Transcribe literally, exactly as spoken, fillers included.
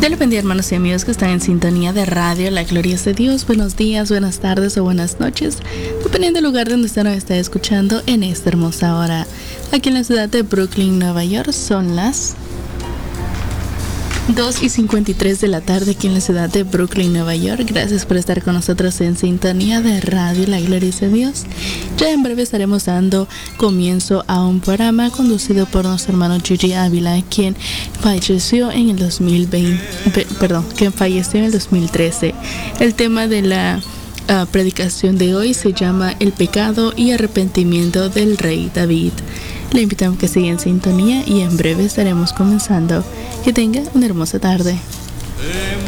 Dios les bendiga, hermanos y amigos que están en sintonía de radio. La gloria es de Dios. Buenos días, buenas tardes o buenas noches, dependiendo del lugar donde usted nos está escuchando en esta hermosa hora. Aquí en la ciudad de Brooklyn, Nueva York, son las dos y cincuenta y tres de la tarde aquí en la ciudad de Brooklyn, Nueva York. Gracias por estar con nosotros en sintonía de radio. La gloria es de Dios. Ya en breve estaremos dando comienzo a un programa conducido por nuestro hermano Gigi Ávila, quien falleció en el dos mil veinte, perdón, quien falleció en el dos mil trece. El tema de la uh, predicación de hoy se llama El pecado y arrepentimiento del rey David. Le invitamos a que siga en sintonía y en breve estaremos comenzando. Que tenga una hermosa tarde.